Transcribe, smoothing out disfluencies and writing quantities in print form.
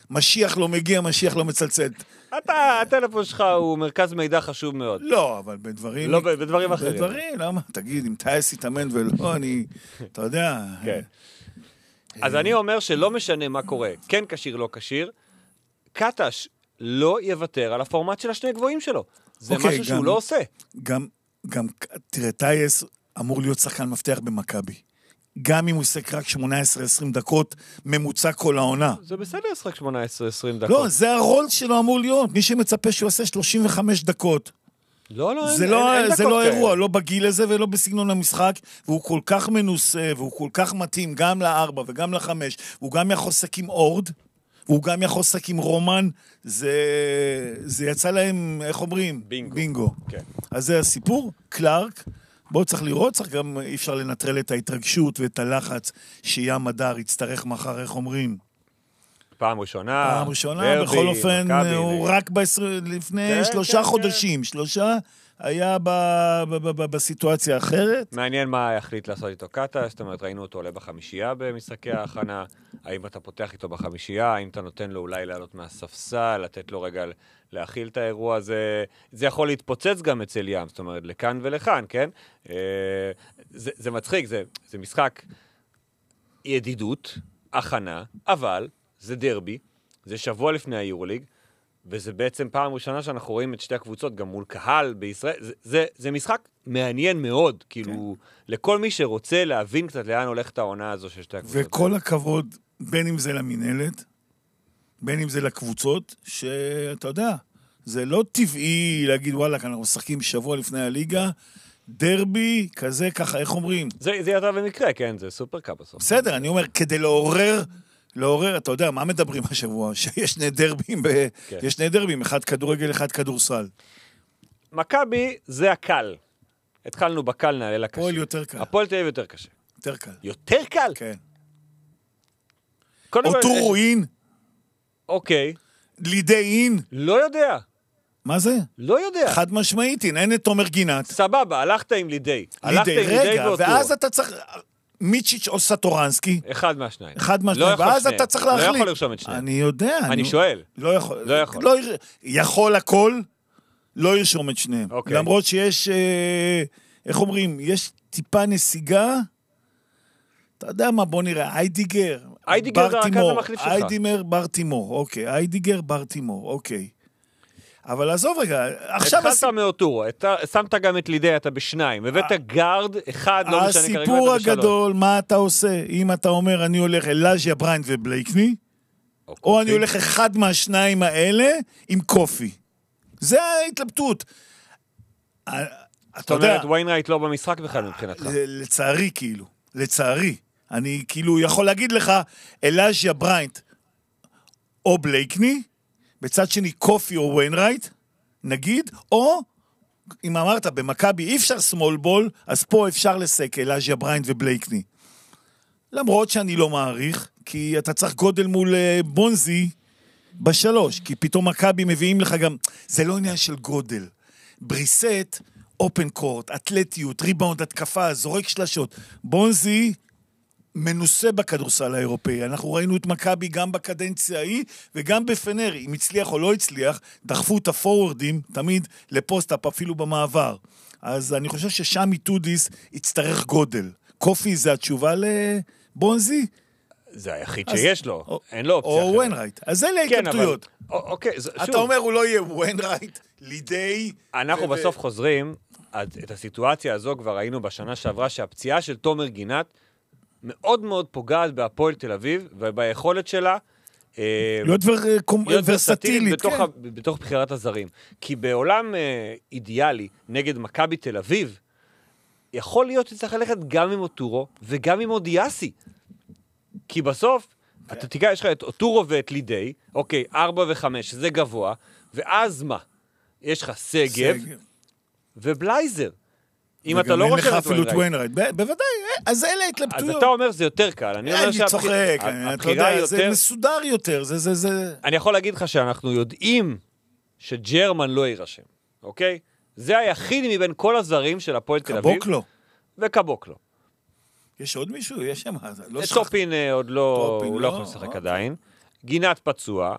משיח לא מגיע, משיח לא מצלצל. הטלפון שלך הוא מרכז מידע חשוב מאוד. לא, אבל בדברים... לא, בדברים אחרים. בדברים, למה? תגיד, אם טייס יתאמן ולא, אתה יודע... כן. אז אני אומר שלא משנה מה קורה, כן קשיר, לא קשיר, קטש לא יוותר על הפורמט של השני גבוהים שלו. זה משהו שהוא לא עושה. גם, תראה, טייס אמור להיות שחקן מפתח במכבי. גם אם הוא עוסק רק 18-20 דקות, ממוצע כל העונה. זה בסדר לשחק 18-20 דקות. לא, זה הרול שלו אמור להיות. מי שמצפה שהוא עושה 35 דקות. לא, זה לא אירוע, לא בגיל הזה ולא בסגנון המשחק, והוא כל כך מנוסה, והוא כל כך מתאים גם ל4 וגם ל5, והוא גם יכול לשחק עם אורד, והוא גם יכול לשחק עם רומן, זה יצא להם, איך אומרים? בינגו. כן. אז זה הסיפור, קלארק, בואו צריך לראות, צריך גם אי אפשר לנטרל את ההתרגשות ואת הלחץ שים מדר יצטרך מחר, איך אומרים? פעם ראשונה, בכל אופן, הוא רק לפני 3 חודשים, 3 היה בסיטואציה אחרת. מעניין מה יחליט לעשות איתו קטש, זאת אומרת, ראינו אותו עולה בחמישייה במשחקי ההכנה, האם אתה פותח איתו בחמישייה, האם אתה נותן לו אולי לעלות מהספסל, לתת לו רגע להכיל את האירוע הזה, זה יכול להתפוצץ גם אצל ים, זאת אומרת, לכאן ולכאן, כן? זה מצחיק, זה משחק ידידות, הכנה, אבל זה דרבי, זה שבוע לפני היורוליג, וזה בעצם פעם ראשונה שאנחנו רואים את שתי הקבוצות, גם מול קהל בישראל, זה משחק מעניין מאוד, כאילו, לכל מי שרוצה להבין קצת לאן הולכת העונה הזו של שתי הקבוצות. וכל הכבוד, בין אם זה למנהלת, בין אם זה לקבוצות, שאתה יודע, זה לא טבעי להגיד, וואלה, אנחנו משחקים שבוע לפני הליגה, דרבי, כזה, ככה, איך אומרים? זה ידע במקרה, כן, זה סופר קאפ בסוף. בסדר, אני אומר, כדי לעורר, אתה יודע, מה מדברים השבוע? שיש שני דרבים, יש שני דרבים, אחד כדורגל, אחד כדורסל. מכבי זה הקל. התחלנו בקל, נעלה לקשה. הפועל יותר קל. הפועל תהיה יותר קשה. יותר קל. יותר קל? כן. אוטורו אין? אוקיי. לידי אין? לא יודע. מה זה? לא יודע. חד משמעית, אין את תומר גינת. סבבה, הלכת עם לידי. רגע, ואז אתה צריך... מיצ'יץ' או סטורנסקי. אחד מהשניים. ואז אתה צריך להחליט. לא יכול לרשום את שניים. אני יודע. אני שואל. לא יכול. יכול הכל, לא ירשום את שניהם. למרות שיש, איך אומרים, יש טיפה נסיגה, אתה יודע מה, בוא נראה, איידיגר, זה הרכז המחליף שלך. איידימר, בר תימור, אוקיי. איידיגר, בר תימור, אוקיי. אבל עזוב רגע, עכשיו... התחלת מאוטורו, שמת גם את לידי, אתה בשניים, הבאת גארד, אחד, לא משנה כרגע, הסיפור הגדול, מה אתה עושה? אם אתה אומר, אני הולך אלאז'יה בריינט ובלייקני, או אני הולך אחד מהשניים האלה עם קופי. זה ההתלבטות. זאת אומרת, ויינרייט לא במשחק בכלל מבחינתך. לצערי, כאילו. לצערי. אני כאילו יכול להגיד לך, אלאז'יה בריינט או בלייקני, בצד שני קופי או ויינרייט, נגיד, או, אם אמרת, במכבי אי אפשר סמול בול, אז פה אפשר לסק אלאז'יה בריינט ובלייקני. למרות שאני לא מעריך, כי אתה צריך גודל מול בונזי בשלוש, כי פתאום מכבי מביאים לך גם, זה לא עניין של גודל. בריסט, אופן קורט, אתלטיות, ריבאונד, התקפה, זורק שלשות. בונזי מנוסה בכדורסל האירופאי. אנחנו ראינו את מכבי גם בקדנציה ההיא, וגם בפנר, אם הצליח או לא הצליח, דחפו את הפורורדים, תמיד לפוסט-אפ, אפילו במעבר. אז אני חושב ששם איתודיס יצטרך גודל. קופי זה התשובה לבונזי? זה היחיד שיש לו, אין לו אופציה אחרת. או ויינרייט. אז אלה ההתלבטויות. אוקיי, אתה אומר הוא לא יהיה ויינרייט, לידי... אנחנו בסוף חוזרים, את הסיטואציה הזו כבר ראינו בשנה שעברה, שהפציעה של תומר גינת מאוד מאוד פוגעת בהפועל תל אביב, וביכולת שלה להיות ורסטילית, בתוך בחירת הזרים. כי בעולם אידיאלי, נגד מכבי תל אביב, יכול להיות שצריך ללכת גם עם אוטורו, וגם עם אודיאסי. כי בסוף, אתה תיקח, יש לך את אוטורו ואת לידי, אוקיי, 4 ו-5, זה גבוה, ואז מה? יש לך סגב, ובלייזר. אם אתה לא רושם את ויינרייט. בוודאי, אז אלה התלבטויות. אז אתה אומר זה יותר קל. אני צוחק, אתה יודע, זה מסודר יותר. אני יכול להגיד לך שאנחנו יודעים שג'רמן לא יירשם, אוקיי? זה היחיד מבין כל הזרים של הפועל תל אביב. קבוקלו. וקבוקלו. יש עוד מישהו? יש שם. טופין עוד לא, הוא לא יכול לשחק עדיין. גינת פצוע.